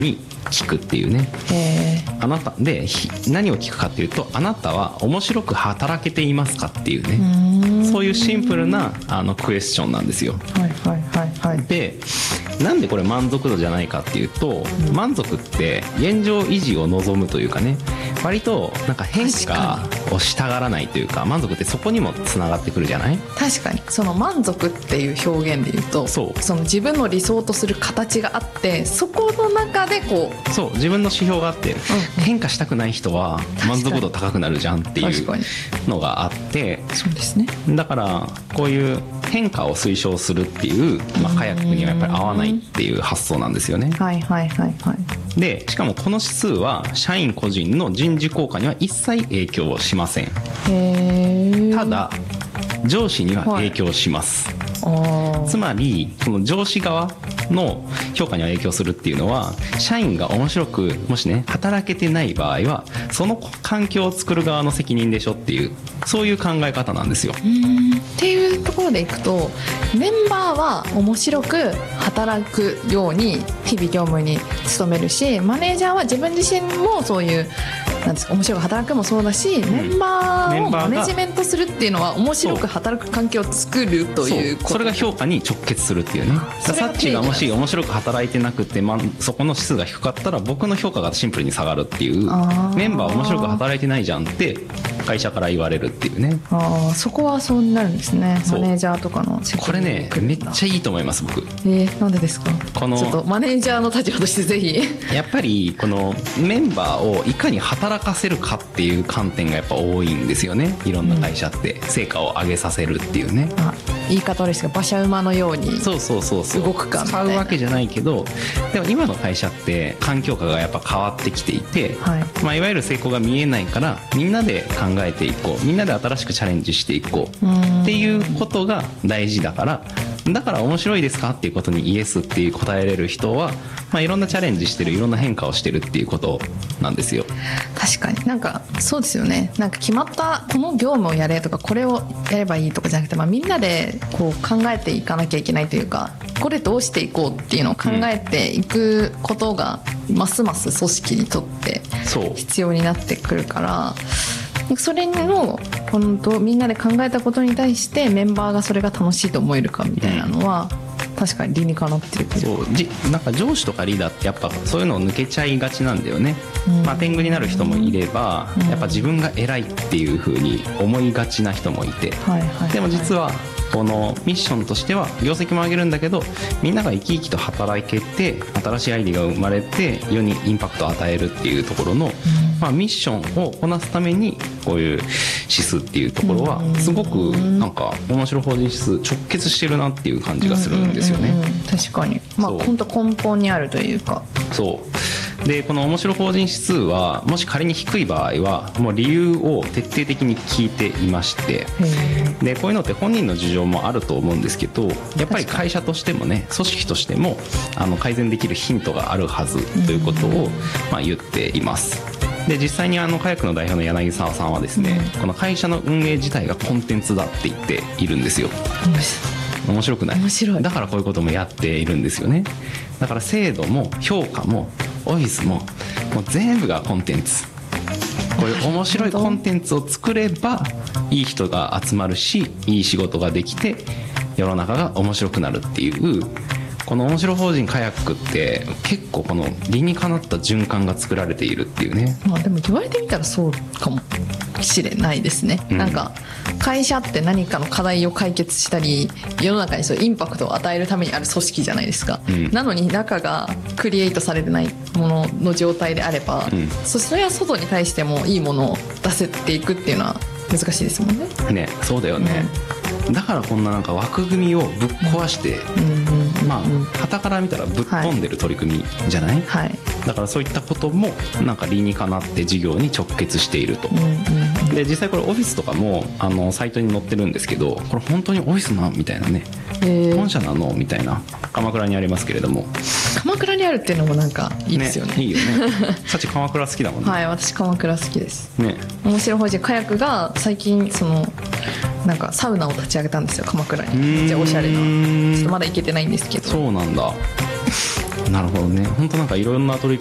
に聞くっていうね。あなたで何を聞くかっていうと、あなたは面白く働けていますかっていうね、そういうシンプルなクエスチョンなんですよ。で、なんでこれ満足度じゃないかっていうと、満足って現状維持を望むというかね、割となんか変化をしたがらないというか、満足ってそこにもつながってくるじゃない。 確かにその満足っていう表現で言うと、その自分の理想とする形があって、そこの中でこう、 そう自分の指標があって、変化したくない人は満足度高くなるじゃんっていうのがあって、 そうですね。 だからこういう変化を推奨するっていう、カヤックにはやっぱり合わないっていう発想なんですよね。でしかもこの指数は社員個人の人事効果には一切影響しません。ただ上司には影響します。つまりその上司側の評価には影響するっていうのは、社員が面白くもしね働けてない場合はその環境を作る側の責任でしょっていう、そういう考え方なんですよ。 っていうところでいくと、メンバーは面白く働くように日々業務に努めるし、マネージャーは自分自身もそういうなんですか、面白く働くもそうだし、メンバーをマネジメントするっていうのは面白く働く環境を作るということ。 それが評価に直結するっていうね。サッチがもし面白く働いてなくて、そこの指数が低かったら僕の評価がシンプルに下がるっていう、メンバー面白く働いてないじゃんって会社から言われるっていうね。 そこはそうなるんですね。マネージャーとかのこれねめっちゃいいと思います僕。 なんでですか。ちょっとマネージャーの立場としてぜひやっぱりこのメンバーをいかに働かせるかっていう観点がやっぱ多いんですよね。いろんな会社って成果を上げさせるっていうね、 言い方ですが馬車馬のように動くかみたいな。 使うわけじゃないけど、でも今の会社って環境下がやっぱ変わってきていて、いわゆる成功が見えないからみんなで考えていこう、みんなで新しくチャレンジしていこうっていうことが大事だから、だから面白いですかっていうことにイエスっていう答えれる人は、いろんなチャレンジしてる、いろんな変化をしてるっていうことなんですよ。 確かになんかそうですよね。なんか決まったこの業務をやれとかこれをやればいいとかじゃなくて、みんなでこう考えていかなきゃいけないというか、これどうしていこうっていうのを考えていくことがますます組織にとって必要になってくるから、それの本当みんなで考えたことに対してメンバーがそれが楽しいと思えるかみたいなのは、確かに理にかなってるけど、 なんか上司とかリーダーってやっぱそういうのを抜けちゃいがちなんだよね。天狗になる人もいれば、やっぱ自分が偉いっていう風に思いがちな人もいて、でも実はこのミッションとしては業績も上げるんだけど、みんなが生き生きと働けて新しいアイデアが生まれて世にインパクトを与えるっていうところの、ミッションをこなすためにこういう指数っていうところはすごくなんか面白法人指数直結してるなっていう感じがするんですよね。 確かに本当根本にあるというか。 そうで、この面白法人指数はもし仮に低い場合はもう理由を徹底的に聞いていまして、でこういうのって本人の事情もあると思うんですけど、やっぱり会社としてもね、組織としても改善できるヒントがあるはずということを言っています。で実際にカヤックの代表の柳沢さんはですね、この会社の運営自体がコンテンツだって言っているんですよ。面白くない？ 面白い。 だからこういうこともやっているんですよね。だから制度も評価もオフィスもう全部がコンテンツ。こういう面白いコンテンツを作ればいい人が集まるし、いい仕事ができて世の中が面白くなるっていう、この面白法人カヤックって結構この理にかなった循環が作られているっていうね。 でも言われてみたらそうかもしれないですね。なんか会社って何かの課題を解決したり世の中にそうインパクトを与えるためにある組織じゃないですか、なのに中がクリエイトされてないものの状態であれば、それは外に対してもいいものを出せていくっていうのは難しいですもんね。 そうだよね、だからこんななんか枠組みをぶっ壊して、傍から見たらぶっ飛んでる取り組みじゃない、だからそういったこともなんか理にかなって事業に直結していると、で実際これオフィスとかもサイトに載ってるんですけど、これ本当にオフィスなみたいなね、本社なのみたいな、鎌倉にありますけれども。 鎌倉にあるっていうのもなんかいいですよね。 いいよね。さち鎌倉好きだもんね。 私鎌倉好きですね。面白法人カヤックが最近なんかサウナを立ち上げたんですよ、鎌倉に。めっちゃおしゃれな。ちょっとまだ行けてないんですけど。 そうなんだ。 なるほどね。本当なんかいろんな取り